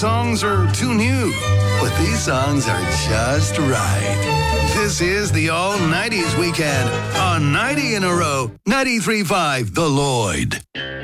Songs are too new, but these songs are just right. This is the All 90s Weekend on 90 in a Row, 93.5 The Lloyd.